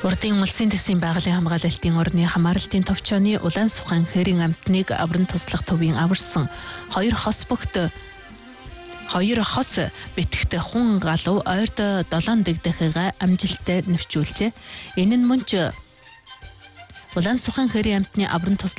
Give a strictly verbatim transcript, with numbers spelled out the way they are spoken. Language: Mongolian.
Урдын улсын төсвийн байгалийн хамгаалалтын орны хамааралтын товчооны улаан сухайн хэрийн амтныг авран туслах төвийн аварсан хоёр хос богт Хоёр хос битгт хун галуу ойрд долоон дэгдэхээ амжилттай нэвчүүлжээ. Энэ нь мөн ч улаан сухайн хэрийн амтны авран туслах